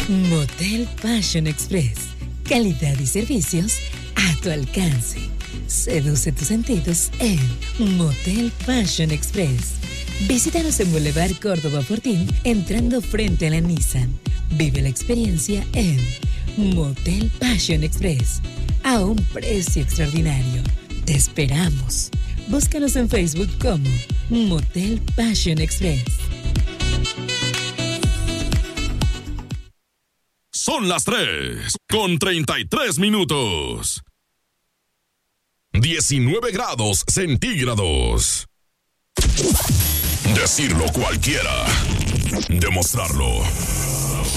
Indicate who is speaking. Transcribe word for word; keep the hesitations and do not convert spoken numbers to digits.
Speaker 1: Motel Passion Express. Calidad y servicios a tu alcance. Seduce tus sentidos en Motel Passion Express. Visítanos en Boulevard Córdoba Fortín, entrando frente a la Nissan. Vive la experiencia en Motel Passion Express, a un precio extraordinario. Te esperamos. Búscanos en Facebook como Motel Passion Express.
Speaker 2: Son las tres con treinta y tres minutos. diecinueve grados centígrados. Decirlo cualquiera. Demostrarlo